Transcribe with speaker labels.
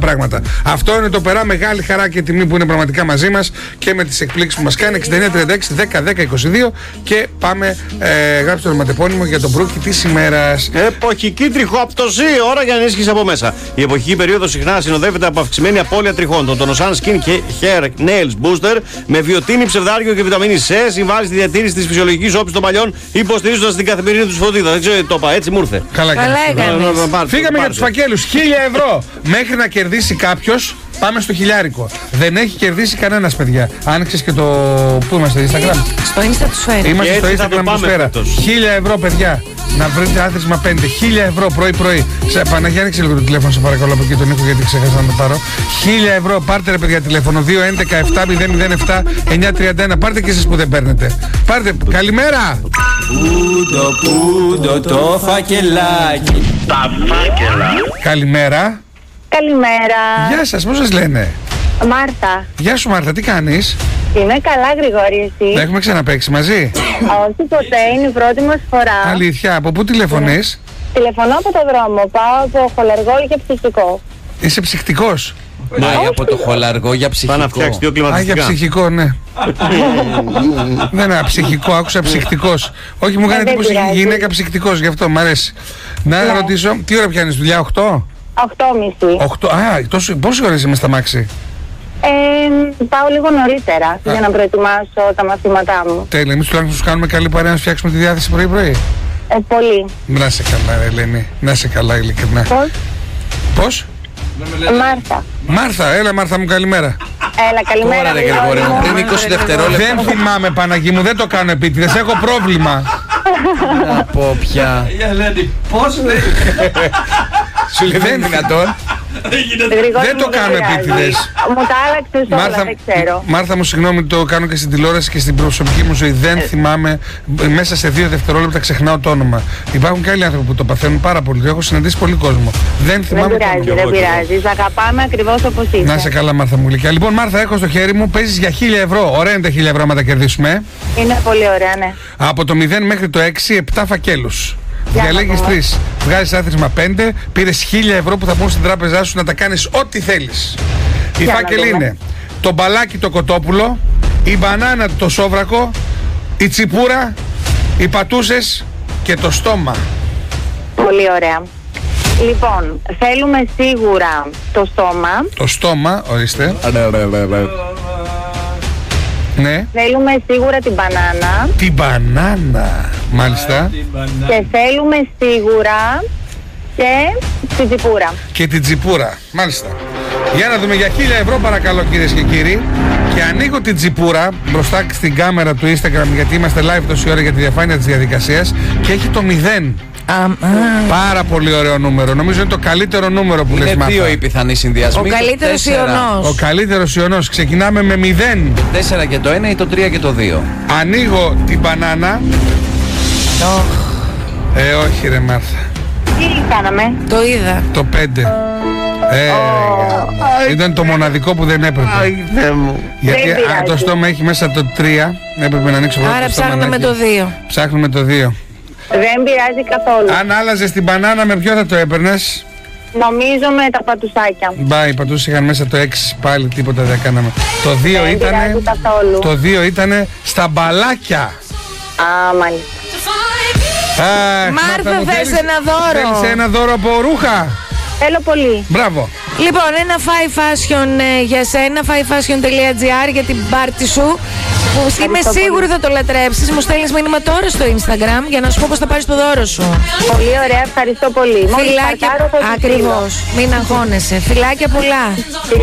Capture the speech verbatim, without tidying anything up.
Speaker 1: πράγματα. Αυτό είναι το περά, μεγάλη χαρά και τιμή που είναι πραγματικά μαζί μας και με τις εκπλήξεις που μας κάνει. Εξήντα εννιά τριάντα έξι δέκα δέκα είκοσι δύο και πάμε, ε, γράψτε το ονοματεπώνυμο για τον Μπρούκι της ημέρας.
Speaker 2: Εποχική τριχοαπτωσή, ώρα για ενίσχυση από μέσα. Η εποχική περίοδος συχνά συνοδεύεται από αυξημένη απώλεια τριχών. Το Tonosan Skin Hair Nails Booster με βιοτίνη, ψευδάργιο και βιταμίνη C συμβάλλει στη διατήρηση της φυσιολογικής όψης των παλιών, υποστηρίζοντας την καθημερινή τους φροντίδα. Δεν ξέρω, το είπα, έτσι μου ήρθε.
Speaker 1: Καλά,
Speaker 3: Καλά έκανες.
Speaker 1: Φύγαμε για τους φακέλους. Χίλια ευρώ μέχρι να κερδίσει κάποιος. Πάμε στο χιλιάρικο. Δεν έχει κερδίσει κανένας, παιδιά. Άνοιξες και το. Πού είμαστε, Instagram?
Speaker 3: Στο Insta του Σφαίρα.
Speaker 1: Είμαστε στο Instagram του Σφαίρα. Χίλια ευρώ, παιδιά. Να βρείτε άθροισμα πέντε. Χίλια ευρώ πρωί-πρωί. Σε Παναγία, άνοιξε λίγο το τηλέφωνο, σε παρακαλώ, από εκεί τον ήχο, γιατί ξέχασα να το πάρω. Χίλια ευρώ, πάρτε ρε παιδιά τηλέφωνο. δύο έντεκα επτά μηδέν μηδέν επτά εννιά τριάντα ένα. Πάρτε και εσείς που δεν παίρνετε. Πάρτε. Καλημέρα.
Speaker 4: Πούντο, πούντο το φακελάκι.
Speaker 5: Τα φάκελα.
Speaker 1: Καλημέρα.
Speaker 6: Καλημέρα.
Speaker 1: Γεια σας, πώς σας λένε?
Speaker 6: Μάρθα.
Speaker 1: Γεια σου Μάρθα, τι κάνεις?
Speaker 6: Είμαι καλά, Γρηγόρη, εσύ?
Speaker 1: Δεν έχουμε ξαναπαίξει μαζί?
Speaker 6: Όχι ποτέ, είναι η πρώτη μας φορά.
Speaker 1: Αλήθεια, από πού τηλεφωνείς?
Speaker 6: Τηλεφωνώ από το δρόμο, πάω από χολαργό για ψυχικό.
Speaker 1: Είσαι ψυχτικός?
Speaker 4: Ναι, από το χολαργό για ψυχικό.
Speaker 2: Πάνε να φτιάξει δύο
Speaker 1: Α, για
Speaker 2: κλιματιστικά.
Speaker 1: ψυχικό, ναι. Δεν είναι ψυχικό, άκουσα ψυχτικός. Όχι, μου κάνει
Speaker 6: δεν
Speaker 1: εντύπωση
Speaker 6: πειράζει.
Speaker 1: γυναίκα ψυχτικός, γι' αυτό μ' αρέσει. Να
Speaker 6: Ναι.
Speaker 1: ρωτήσω, τι ώρα πιάνεις δουλειά, οκτώ?
Speaker 6: οκτώ και μισή.
Speaker 1: οκτώ, α, τόσο, πόσες ώρες είμαι στα μάξι?
Speaker 6: Ε, πάω λίγο νωρίτερα για να προετοιμάσω τα μαθήματά μου.
Speaker 1: Τέλεια, εμείς τουλάχιστον τους κάνουμε καλή παρέα να σου φτιάξουμε τη διάθεση πρωί-πρωί.
Speaker 6: Ε, πολύ.
Speaker 1: Να σε καλά, ρε Ελένη, να σε καλά, ειλικρινά.
Speaker 6: Πώς?
Speaker 1: Πώς?
Speaker 6: Μάρθα.
Speaker 1: Μάρθα, έλα Μάρθα μου, καλημέρα.
Speaker 6: Έλα, καλημέρα.
Speaker 4: Τώρα ρε Γρηγόρη μου, πριν είκοσι δευτερόλεπτα.
Speaker 1: Δεν θυμάμαι Παναγί μου, δεν το κάνω επίτηδες, έχω πρόβλημα.
Speaker 4: Από πια.
Speaker 5: Πώς λέει?
Speaker 4: Σου λέει δεν είναι δυνατόν.
Speaker 6: Γρηγόρη
Speaker 1: Δεν
Speaker 6: μου,
Speaker 1: το κάνω
Speaker 6: πειράζει.
Speaker 1: επίτηδες.
Speaker 6: Μου τα άλλαξες όλα,
Speaker 1: Μάρθα,
Speaker 6: δεν ξέρω.
Speaker 1: Μάρθα μου, συγγνώμη, το κάνω και στην τηλεόραση και στην προσωπική μου ζωή. Δεν θυμάμαι, μέσα σε δύο δευτερόλεπτα ξεχνάω το όνομα. Υπάρχουν και άλλοι άνθρωποι που το παθαίνουν πάρα πολύ. Έχω συναντήσει πολύ κόσμο. Δεν
Speaker 6: Δεν
Speaker 1: θυμάμαι το
Speaker 6: πειράζει,
Speaker 1: όνομα.
Speaker 6: δεν πειράζει. Σ' αγαπάμε ακριβώς όπως είσαι.
Speaker 1: Να είσαι καλά, Μάρθα μου γλυκιά. Λοιπόν, Μάρθα, έχω στο χέρι μου, παίζεις για χίλια ευρώ. Ωραία είναι τα χίλια ευρώ, άμα τα κερδίσουμε. ε.
Speaker 6: Είναι πολύ ωραία, ναι.
Speaker 1: Από το μηδέν μέχρι το έξι, επτά φακέλους.
Speaker 6: Για να
Speaker 1: Διαλέγεις
Speaker 6: δούμε.
Speaker 1: τρεις. Βγάζεις άθροισμα πέντε. Πήρες χίλια ευρώ που θα μπουν στην τράπεζά σου να τα κάνεις ό,τι θέλεις. Οι
Speaker 6: Για να
Speaker 1: φάκελοι
Speaker 6: δούμε.
Speaker 1: είναι το μπαλάκι το κοτόπουλο, η μπανάνα το σόβρακο, η τσιπούρα, οι πατούσες και το στόμα.
Speaker 6: Πολύ ωραία. Λοιπόν, θέλουμε σίγουρα το στόμα,
Speaker 1: Το στόμα, ορίστε. Ναι.
Speaker 6: θέλουμε σίγουρα την μπανάνα
Speaker 1: Την μπανάνα. Μάλιστα.
Speaker 6: και θέλουμε σίγουρα και την τσιπούρα.
Speaker 1: Και την τσιπούρα. Μάλιστα. Για να δούμε για χίλια ευρώ παρακαλώ κυρίες και κύριοι. Και ανοίγω την τσιπούρα μπροστά στην κάμερα του Instagram, γιατί είμαστε live τόση ώρα για τη διαφάνεια της διαδικασίας, και έχει το μηδέν.
Speaker 3: Α, α.
Speaker 1: Πάρα πολύ ωραίο νούμερο. Νομίζω είναι το καλύτερο νούμερο που λες,
Speaker 4: Είναι
Speaker 1: Μάρθα.
Speaker 4: δύο οι πιθανοί συνδυασμοί.
Speaker 3: Ο καλύτερος
Speaker 4: Τέσσερα.
Speaker 3: ιονός.
Speaker 1: Ο καλύτερος ιονός. Ξεκινάμε με μηδέν.
Speaker 4: Τέσσερα και το ένα ή το τρία και το δύο.
Speaker 1: Ανοίγω την μπανάνα. Ε, όχι ρε Μάρθα.
Speaker 6: Τι κάναμε?
Speaker 3: Το είδα.
Speaker 1: Το πέντε. Ε, γάμο. Ήταν το μοναδικό που δεν έπρεπε. Γιατί
Speaker 6: Δεν
Speaker 1: α,
Speaker 6: πειράζει.
Speaker 1: το στόμα έχει μέσα το τρία. Έπρεπε να ανοίξω πρώτα
Speaker 3: Άρα
Speaker 1: το στόμα.
Speaker 3: ψάχνουμε
Speaker 1: να
Speaker 3: με
Speaker 1: έχει.
Speaker 3: το δύο.
Speaker 1: Ψάχνουμε το δύο.
Speaker 6: Δεν πειράζει καθόλου.
Speaker 1: Αν άλλαζες την μπανάνα, με ποιο θα το έπαιρνες?
Speaker 6: Νομίζω με τα πατουσάκια.
Speaker 1: Μπα, οι πατούσες είχαν μέσα το έξι, πάλι τίποτα δεν κάναμε. Το δύο
Speaker 6: Δεν
Speaker 1: ήτανε,
Speaker 6: πειράζει καθόλου.
Speaker 1: το δύο ήτανε στα μπαλάκια.
Speaker 6: Α, μάλιστα.
Speaker 1: Αχ,
Speaker 3: Μάρθα,
Speaker 1: μου,
Speaker 3: θες
Speaker 1: θέλεις-
Speaker 3: ένα δώρο?
Speaker 1: Θέλεις ένα δώρο από ρούχα?
Speaker 6: Θέλω πολύ.
Speaker 1: Μπράβο.
Speaker 3: Λοιπόν, ένα Five Fashion ε, για σένα, five fashion τελεία gr για την πάρτι σου. Που είμαι
Speaker 6: Ευχαριστώ
Speaker 3: σίγουρη
Speaker 6: πολύ.
Speaker 3: θα το λατρέψεις. Μου στέλνεις μήνυμα τώρα στο Instagram για να σου πω πώς θα πάρεις το δώρο σου.
Speaker 6: Πολύ ωραία, ευχαριστώ πολύ. Μόλις
Speaker 3: Φιλάκια.
Speaker 6: παρκάρω θα σου στείλω.
Speaker 3: Ακριβώς. Μην αγχώνεσαι. Φιλάκια πολλά.